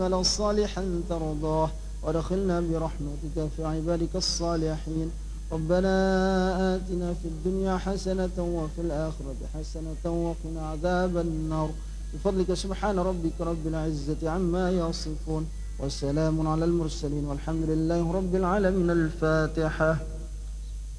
عملا صالحا ترضاه وادخلنا برحمتك في عبادك الصالحين. ربنا آتنا في الدنيا حسنة وفي الآخرة حسنة وقنا عذاب النار بفضلك سبحان ربك رب العزة عما يصفون، والسلام على المرسلين والحمد لله رب العالمين. الفاتحة.